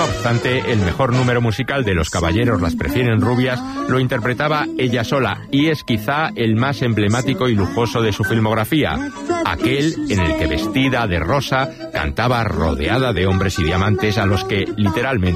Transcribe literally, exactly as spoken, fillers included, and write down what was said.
obstante, el mejor número musical de Los caballeros las prefieren rubias lo interpretaba ella sola, y es quizá el más emblemático y lujoso de su filmografía, aquel en el que vestida de rosa cantaba rodeada de hombres y diamantes a los que literalmente